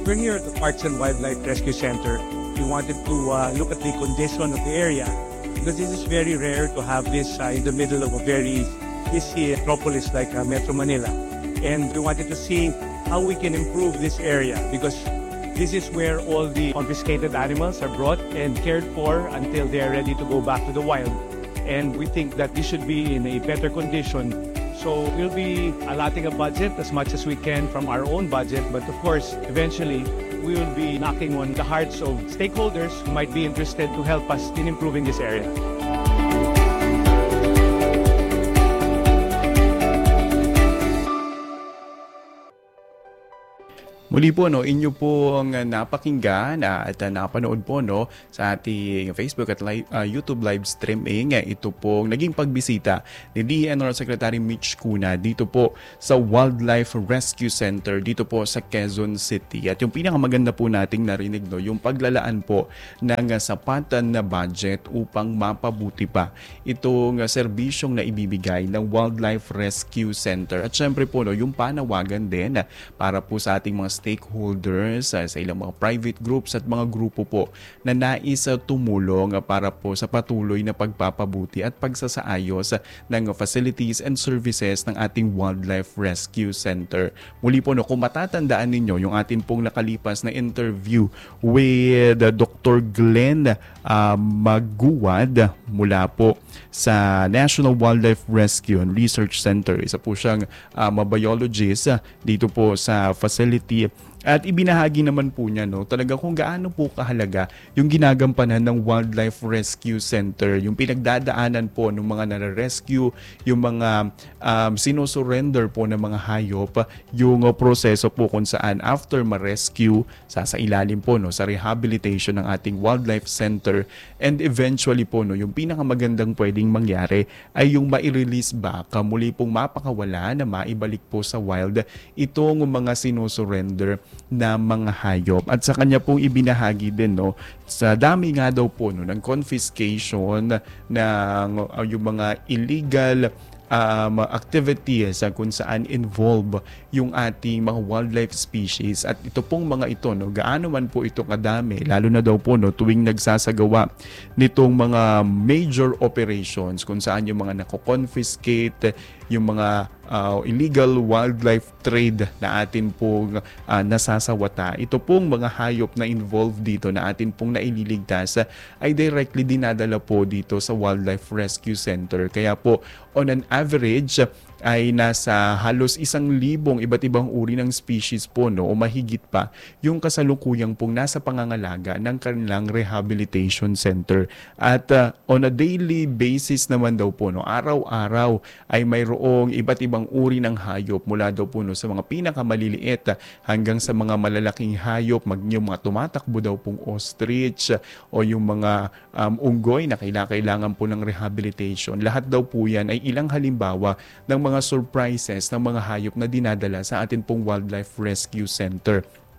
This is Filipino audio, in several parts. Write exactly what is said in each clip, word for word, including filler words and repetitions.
We're here at the Parks and Wildlife Rescue Center. We wanted to uh, look at the condition of the area because this is very rare to have this uh, in the middle of a very busy metropolis like uh, Metro Manila. And we wanted to see how we can improve this area because this is where all the confiscated animals are brought and cared for until they are ready to go back to the wild. And we think that this should be in a better condition. So we'll be allotting a budget as much as we can from our own budget. But of course, eventually, we will be knocking on the hearts of stakeholders who might be interested to help us in improving this area. Muli po, no, inyo pong napakinggan at napanood po, no, sa ating Facebook at live, uh, YouTube live streaming. Ito pong naging pagbisita ni D E N R Secretary Mitch Cuna dito po sa Wildlife Rescue Center dito po sa Quezon City. At yung pinakamaganda po nating narinig, no, yung paglalaan po ng sapatan na budget upang mapabuti pa itong serbisyong na ibibigay ng Wildlife Rescue Center. At syempre po, no, yung panawagan din para po sa ating mga stakeholders, uh, sa ilang mga private groups at mga grupo po na nais uh, tumulong uh, para po sa patuloy na pagpapabuti at pagsasaayos uh, ng uh, facilities and services ng ating Wildlife Rescue Center. Muli po, no, kung matatandaan ninyo yung atin pong nakalipas na interview with uh, Doctor Glenn uh, Maguad mula po sa National Wildlife Rescue and Research Center. Isa po siyang um, biologist uh, dito po sa facility. At ibinahagi naman po niya, no, talaga kung gaano po kahalaga yung ginagampanan ng Wildlife Rescue Center, yung pinagdadaanan po ng mga nare-rescue, yung mga um, sinosurrender po ng mga hayop, yung uh, proseso po kung saan after ma-rescue, sasailalim po, no, sa rehabilitation ng ating Wildlife Center, and eventually po, no, yung pinakamagandang pwedeng mangyari ay yung ma-release back, muli pong mapakawala na maibalik po sa wild itong mga sinosurrender na mga hayop. At sa kanya pong ibinahagi din, no, sa dami nga daw po, no, ng confiscation ng uh, yung mga illegal um, activities uh, kung saan involve yung ating mga wildlife species. At ito pong mga ito, no, gaano man po ito kadami, lalo na daw po, no, tuwing nagsasagawa nitong mga major operations kung saan yung mga nako-confiscate, yung mga uh, illegal wildlife trade na atin pong uh, nasasawata. Ito pong mga hayop na involved dito na atin pong naililigtas uh, ay directly dinadala po dito sa Wildlife Rescue Center. Kaya po, on an average, ay nasa halos isang libong iba't ibang uri ng species po, no, o mahigit pa yung kasalukuyang pong nasa pangangalaga ng kanilang rehabilitation center. At uh, on a daily basis naman daw po, no, araw-araw ay mayroong iba't ibang uri ng hayop mula daw po, no, sa mga pinakamaliliit uh, hanggang sa mga malalaking hayop, mag yung mga tumatakbo daw pong ostrich uh, o yung mga um, unggoy na kailangan po ng rehabilitation. Lahat daw po yan ay ilang halimbawa ng mga mga surprises ng mga hayop na dinadala sa atin pong Wildlife Rescue Center.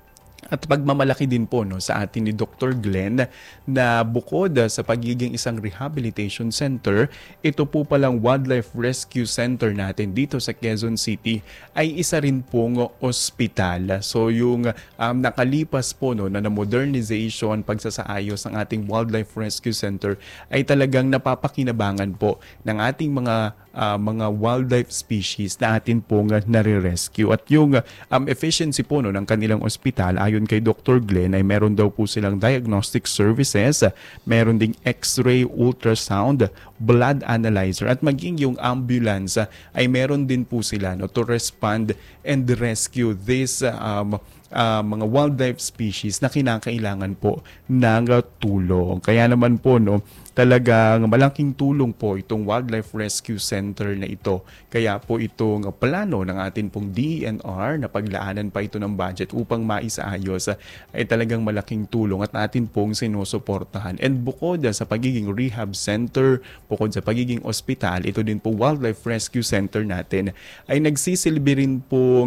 At pagmamalaki din po, no, sa atin ni Doctor Glenn na bukod sa pagiging isang rehabilitation center, ito po palang Wildlife Rescue Center natin dito sa Quezon City ay isa rin pong ospital. So yung um, nakalipas po, no, na modernization, pagsasaayos ng ating Wildlife Rescue Center ay talagang napapakinabangan po ng ating mga uh, mga wildlife species na atin pong nare-rescue. At yung um, efficiency po, no, ng kanilang ospital ay ayon kay Doctor Glenn ay meron daw po silang diagnostic services, meron ding x-ray, ultrasound, blood analyzer at maging yung ambulance ay meron din po sila, no, to respond and rescue this um, uh, mga wildlife species na kinakailangan po ng tulong. Kaya naman po, no, talagang malaking tulong po itong Wildlife Rescue Center na ito. Kaya po itong plano ng atin pong D E N R na paglaanan pa ito ng budget upang maisaayos ay talagang malaking tulong at atin pong sinusuportahan. And bukod sa pagiging rehab center, bukod sa pagiging ospital, ito din po Wildlife Rescue Center natin ay nagsisilbi rin pong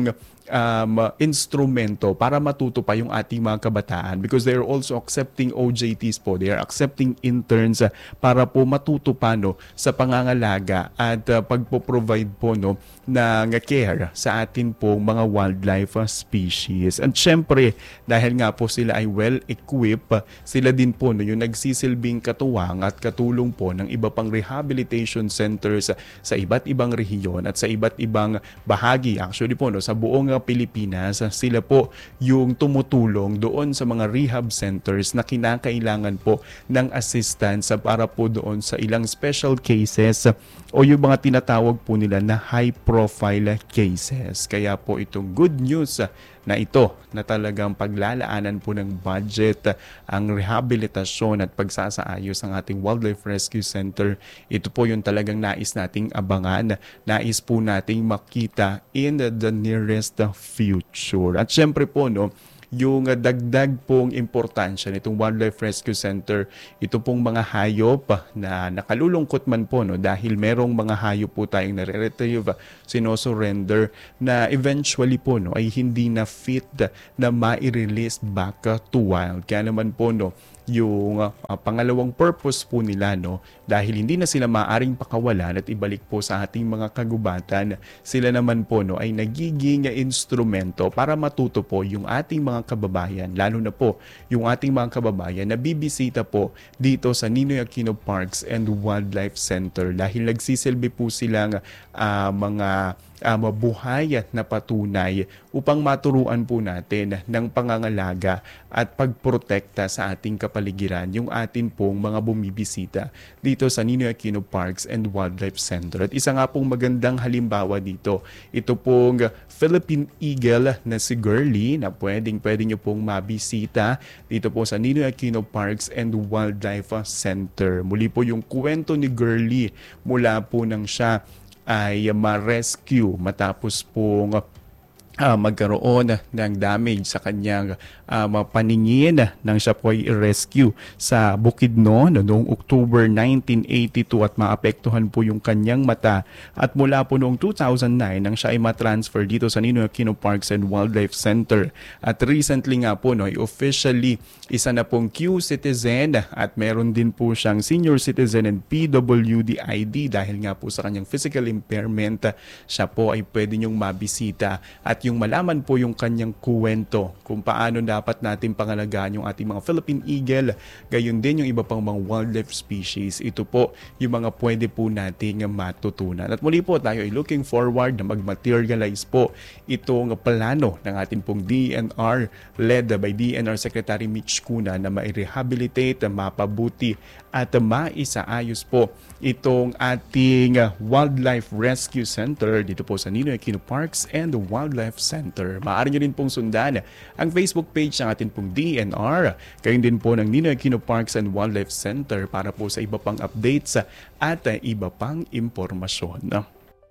um, instrumento para matuto pa yung ating mga kabataan because they are also accepting O J Ts po. They are accepting interns uh, para po matuto pa no, sa pangangalaga at uh, pagpo-provide po no, ng care sa atin pong mga wildlife uh, species. At syempre, dahil nga po sila ay well-equipped, uh, sila din po no, yung nagsisilbing katuwang at katulong po ng iba pang rehabilitation centers uh, sa iba't ibang rehiyon at sa iba't ibang bahagi. Actually po, no, sa buong uh, Pilipinas, uh, sila po yung tumutulong doon sa mga rehab centers na kinakailangan po ng assistance uh, para po doon sa ilang special cases uh, o yung mga tinatawag po nila na high-profile cases. Kaya po itong good news uh, na ito na talagang paglalaanan po ng budget uh, ang rehabilitasyon at pagsasaayos ng ating Wildlife Rescue Center. Ito po yung talagang nais nating abangan, nais po nating makita in the, the nearest future. At syempre po, no, yung dagdag pong importansya nitong Wildlife Rescue Center, ito pong mga hayop na nakalulungkot man po no, dahil merong mga hayop po tayong nare-retrieve, sinosurrender na eventually po no, ay hindi na fit na ma-release back to wild. Kaya naman po no, yung uh, pangalawang purpose po nila no, dahil hindi na sila maaring pakawalan at ibalik po sa ating mga kagubatan, sila naman po no, ay nagiging instrumento para matuto po yung ating mga kababayan, lalo na po yung ating mga kababayan na bibisita po dito sa Ninoy Aquino Parks and Wildlife Center dahil nagsisilbi po silang uh, mga Uh, mabuhay na patunay upang maturuan po natin ng pangangalaga at pagprotekta sa ating kapaligiran yung atin pong mga bumibisita dito sa Ninoy Aquino Parks and Wildlife Center. At isa nga pong magandang halimbawa dito, ito pong Philippine Eagle na si Girly na pwedeng pwede nyo pong mabisita dito po sa Ninoy Aquino Parks and Wildlife Center. Muli po yung kwento ni Girly mula po nang siya ay ma-rescue matapos pong uh, magkaroon ng damage sa kanyang uh, paningin nang siya po ay rescue sa Bukidnon noong October nineteen eighty-two at maapektuhan po yung kanyang mata. At mula po noong two thousand nine nang siya ay matransfer dito sa Ninoy Aquino Parks and Wildlife Center. At recently nga po no, officially isa na pong Q citizen at meron din po siyang senior citizen and P W D I D dahil nga po sa kanyang physical impairment, siya po ay pwede niyong mabisita at yung malaman po yung kanyang kuwento kung paano dapat natin pangalagaan yung ating mga Philippine Eagle, gayon din yung iba pang mga wildlife species. Ito po yung mga pwede po nating matutunan. At muli po tayo ay looking forward na mag-materialize po itong plano ng ating pong D N R led by D N R Secretary Mitch Cuna na ma-rehabilitate, mapabuti at maisaayos po itong ating Wildlife Rescue Center dito po sa Ninoy Aquino Parks and Wildlife Center. Maaari nyo rin pong sundan ang Facebook page ng ating pong D N R, gayon din po ng Ninoy Aquino Parks and Wildlife Center para po sa iba pang updates at iba pang impormasyon.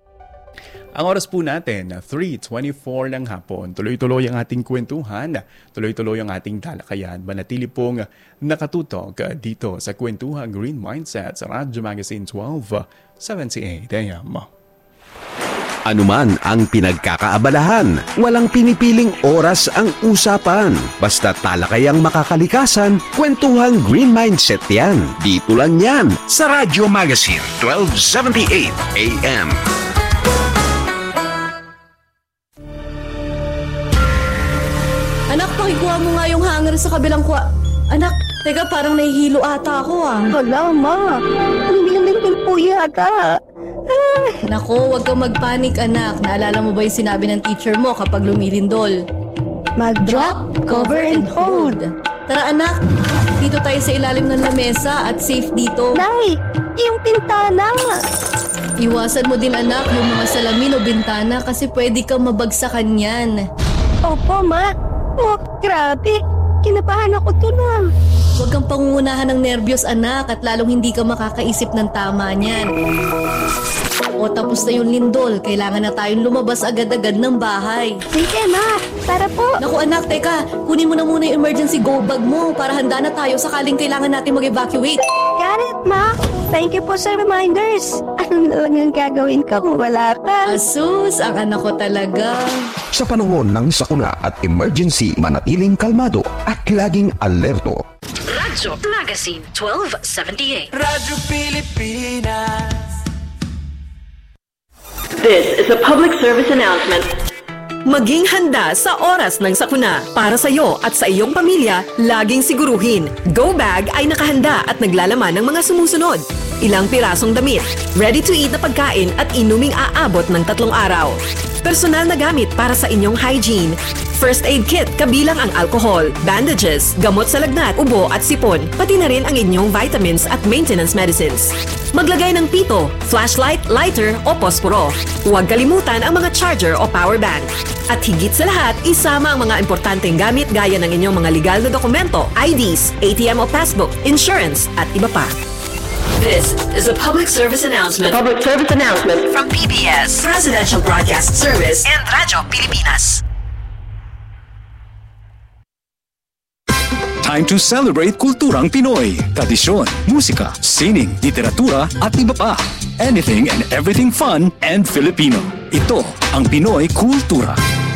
Ang oras po natin, three twenty-four ng hapon. Tuloy-tuloy ang ating kwentuhan, tuloy-tuloy ang ating talakayan. Manatili pong nakatutok dito sa Kwentuhan Green Mindset sa Radyo Magazine twelve seventy-eight A M. Anuman ang pinagkakaabalahan, walang pinipiling oras ang usapan. Basta talakayang makakalikasan, Kwentuhan Green Mindset yan. Dito lang yan sa Radyo Magazine twelve seventy-eight A M. Anak, pakikuha mo nga yung hanger sa kabilang kuha. Anak, teka, parang nahihilo ata ako ah. Hala, ma. Ang po yata. Ah. Nako, huwag kang magpanik anak. Naalala mo ba yung sinabi ng teacher mo kapag lumilindol? Mag-drop, cover, and hold. Tara anak, dito tayo sa ilalim ng lamesa at safe dito. Nay, yung pintana. Iwasan mo din anak yung mga salamin o bintana kasi pwede kang mabagsakan yan. Opo, ma. Oh, grabe. Kinabahan ako tulang. Huwag kang pangungunahan ng nerbiyos anak at lalong hindi ka makakaisip ng tama niyan. O tapos na yung lindol, kailangan na tayong lumabas agad-agad ng bahay. Sige ma, tara po. Naku anak, teka, kunin mo na muna yung emergency go bag mo para handa na tayo sakaling kailangan natin mag-evacuate. Got it, ma. Thank you po sa reminders. Ano na lang ang gagawin ka kung wala ka? Asus, ang anak ko talaga. Sa panahon ng sakuna at emergency, manatiling kalmado at laging alerto. Radyo Magazine twelve seventy-eight. Radyo Pilipinas. This is a public service announcement. Maging handa sa oras ng sakuna. Para sa iyo at sa iyong pamilya, laging siguruhin. Go Bag ay nakahanda at naglalaman ng mga sumusunod. Ilang pirasong damit, ready-to-eat na pagkain at inuming aabot ng tatlong araw. Personal na gamit para sa inyong hygiene. First aid kit kabilang ang alcohol, bandages, gamot sa lagnat, ubo at sipon, pati na rin ang inyong vitamins at maintenance medicines. Maglagay ng pito, flashlight, lighter o posporo. Huwag kalimutan ang mga charger o power bank. At higit sa lahat, isama ang mga importanteng gamit gaya ng inyong mga legal na dokumento, I Ds, A T M o passbook, insurance at iba pa. This is a public service announcement. Public service announcement from P B S, Presidential Broadcast Service, and Radyo Pilipinas. Time to celebrate kulturang Pinoy. Tradisyon, musika, sining, literatura at iba pa. Anything and everything fun and Filipino. Ito ang Pinoy Kultura.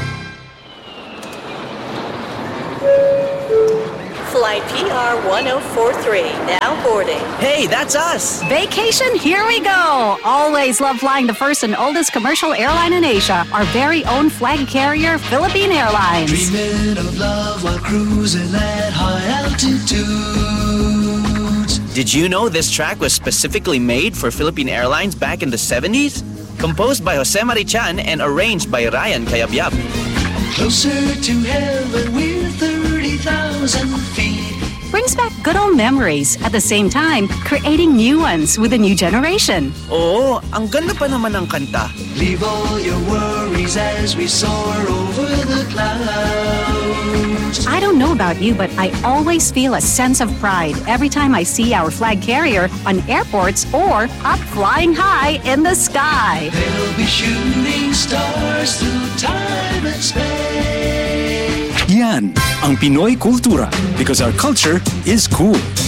Flight P R one oh four three, now boarding. Hey, that's us! Vacation, here we go! Always love flying the first and oldest commercial airline in Asia, our very own flag carrier, Philippine Airlines. Dreaming of love while cruising at high altitudes. Did you know this track was specifically made for Philippine Airlines back in the seventies? Composed by Jose Marichan and arranged by Ryan Cayabyab. Closer to heaven with thirty thousand feet. Brings back good old memories, at the same time, creating new ones with a new generation. Oo, ang ganda pa naman ng kanta. Leave all your worries as we soar over the clouds. I don't know about you, but I always feel a sense of pride every time I see our flag carrier on airports or up flying high in the sky. They'll be shooting stars through time and space. Yan ang Pinoy Kultura because our culture is cool.